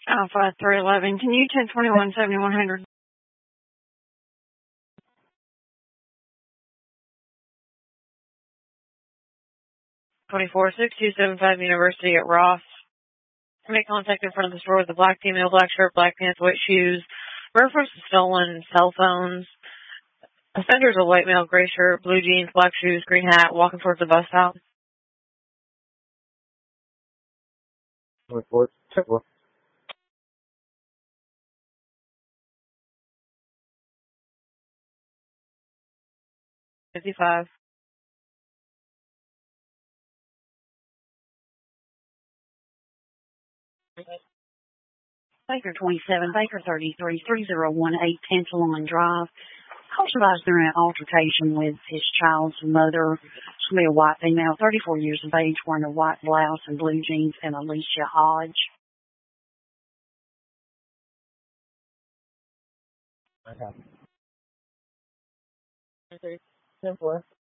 Alpha 311. Can you 1021 7100? 246275 University at Ross. Make contact in front of the store with a black female, black shirt, black pants, white shoes. Reference to stolen cell phones. Offenders a white male, gray shirt, blue jeans, black shoes, green hat, walking towards the bus stop. 55. Baker 27, Baker 33, 3018 Pensalon Drive. Call survived during an altercation with his child's mother. She's going to be a white female, 34 years of age, wearing a white blouse and blue jeans, and Alicia Hodge. Okay. 10-4.